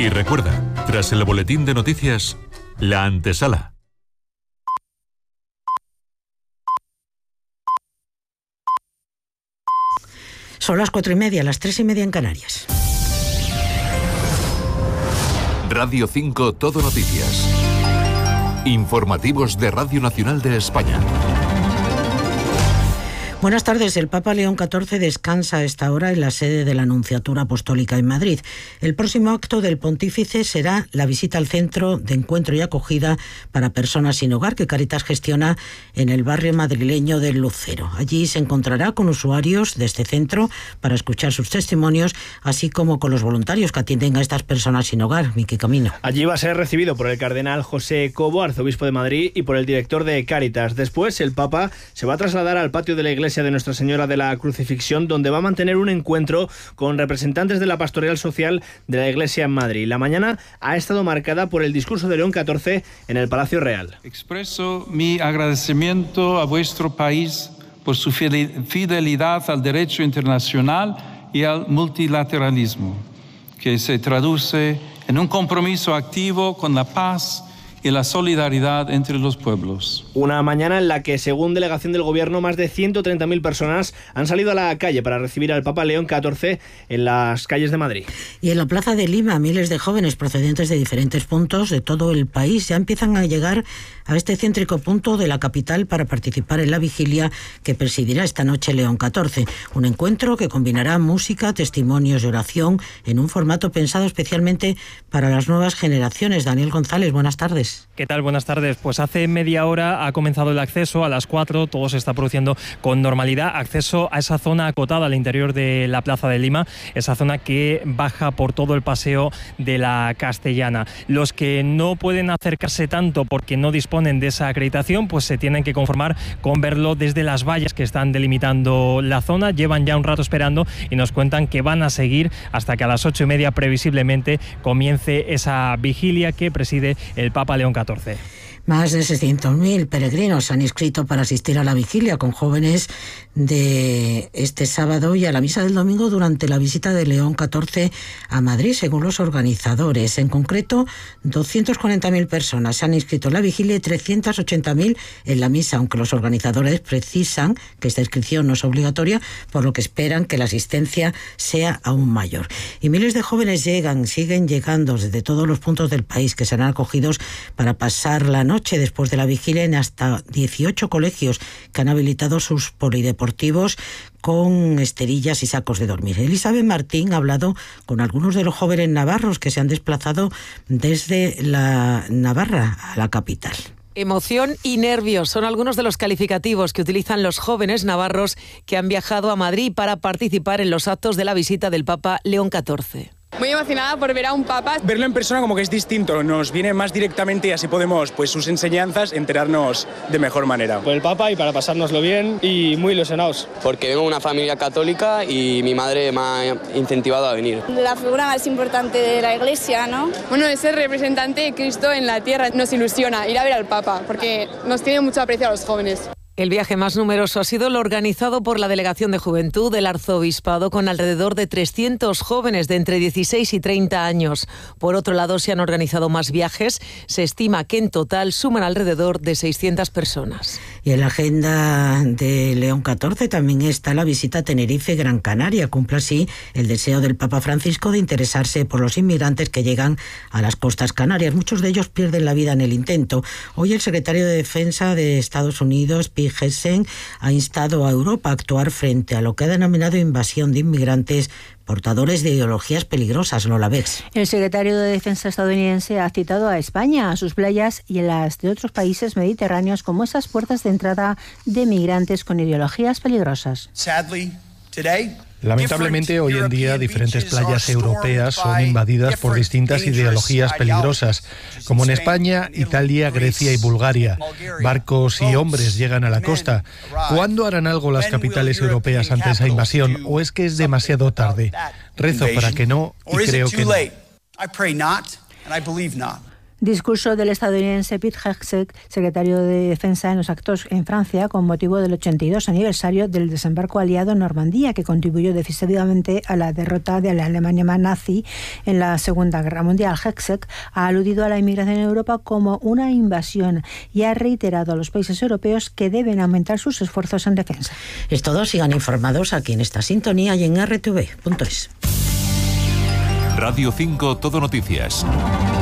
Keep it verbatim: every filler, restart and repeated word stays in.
Y recuerda, tras el boletín de noticias, la antesala. Son las cuatro y media, las tres y media en Canarias. Radio cinco Todo Noticias. Informativos de Radio Nacional de España. Buenas tardes. El Papa León catorce descansa a esta hora en la sede de la Nunciatura Apostólica en Madrid. El próximo acto del pontífice será la visita al centro de encuentro y acogida para personas sin hogar que Cáritas gestiona en el barrio madrileño del Lucero. Allí se encontrará con usuarios de este centro para escuchar sus testimonios, así como con los voluntarios que atienden a estas personas sin hogar. Miki Camino. Allí va a ser recibido por el cardenal José Cobo, arzobispo de Madrid, y por el director de Cáritas. Después, el Papa se va a trasladar al patio de la iglesia de Nuestra Señora de la Crucifixión, donde va a mantener un encuentro con representantes de la Pastoral Social de la Iglesia en Madrid. La mañana ha estado marcada por el discurso de León catorce en el Palacio Real. Expreso mi agradecimiento a vuestro país por su fidelidad al derecho internacional y al multilateralismo, que se traduce en un compromiso activo con la paz y la solidaridad entre los pueblos. Una mañana en la que, según delegación del Gobierno, más de ciento treinta mil personas han salido a la calle para recibir al Papa León catorce en las calles de Madrid. Y en la Plaza de Lima, miles de jóvenes procedentes de diferentes puntos de todo el país ya empiezan a llegar a este céntrico punto de la capital para participar en la vigilia que presidirá esta noche León catorce. Un encuentro que combinará música, testimonios y oración en un formato pensado especialmente para las nuevas generaciones. Daniel González, buenas tardes. ¿Qué tal? Buenas tardes. Pues hace media hora ha comenzado el acceso, a las cuatro, todo se está produciendo con normalidad, acceso a esa zona acotada al interior de la Plaza de Lima, esa zona que baja por todo el paseo de la Castellana. Los que no pueden acercarse tanto porque no disponen de esa acreditación, pues se tienen que conformar con verlo desde las vallas que están delimitando la zona. Llevan ya un rato esperando y nos cuentan que van a seguir hasta que a las ocho y media previsiblemente comience esa vigilia que preside el Papa León catorce. Más de seiscientos mil peregrinos se han inscrito para asistir a la vigilia con jóvenes de este sábado y a la misa del domingo durante la visita de León catorce a Madrid, según los organizadores. En concreto, doscientas cuarenta mil personas se han inscrito en la vigilia y trescientas ochenta mil en la misa, aunque los organizadores precisan que esta inscripción no es obligatoria, por lo que esperan que la asistencia sea aún mayor. Y miles de jóvenes llegan, siguen llegando desde todos los puntos del país, que serán acogidos para pasar la noche noche después de la vigilia en hasta dieciocho colegios que han habilitado sus polideportivos con esterillas y sacos de dormir. Elizabeth Martín ha hablado con algunos de los jóvenes navarros que se han desplazado desde la Navarra a la capital. Emoción y nervios son algunos de los calificativos que utilizan los jóvenes navarros que han viajado a Madrid para participar en los actos de la visita del Papa León catorce. Muy emocionada por ver a un papa. Verlo en persona como que es distinto, nos viene más directamente y así podemos, pues sus enseñanzas, enterarnos de mejor manera. Por el Papa y para pasárnoslo bien y muy ilusionados. Porque vengo de una familia católica y mi madre me ha incentivado a venir. La figura más importante de la Iglesia, ¿no? Bueno, es el representante de Cristo en la tierra. Nos ilusiona ir a ver al Papa porque nos tiene mucho aprecio a los jóvenes. El viaje más numeroso ha sido el organizado por la Delegación de Juventud del Arzobispado, con alrededor de trescientos jóvenes de entre dieciséis y treinta años. Por otro lado, se han organizado más viajes. Se estima que en total suman alrededor de seiscientas personas. Y en la agenda de León catorce también está la visita a Tenerife, Gran Canaria. Cumple así el deseo del Papa Francisco de interesarse por los inmigrantes que llegan a las costas canarias. Muchos de ellos pierden la vida en el intento. Hoy el secretario de Defensa de Estados Unidos, Hessen, ha instado a Europa a actuar frente a lo que ha denominado invasión de inmigrantes portadores de ideologías peligrosas. Lola Bex. El secretario de Defensa estadounidense ha citado a España, a sus playas y a las de otros países mediterráneos como esas puertas de entrada de migrantes con ideologías peligrosas. Lamentablemente, hoy en día, diferentes playas europeas son invadidas por distintas ideologías peligrosas, como en España, Italia, Grecia y Bulgaria. Barcos y hombres llegan a la costa. ¿Cuándo harán algo las capitales europeas ante esa invasión? ¿O es que es demasiado tarde? Rezo para que no, y creo que no. Discurso del estadounidense Pete Hegseth, secretario de Defensa en los actos en Francia, con motivo del ochenta y dos aniversario del desembarco aliado en Normandía, que contribuyó decisivamente a la derrota de la Alemania nazi en la Segunda Guerra Mundial. Hegseth ha aludido a la inmigración en Europa como una invasión y ha reiterado a los países europeos que deben aumentar sus esfuerzos en defensa. Es todo, sigan informados aquí en esta sintonía y en erre te ve punto es. Radio cinco Todo Noticias.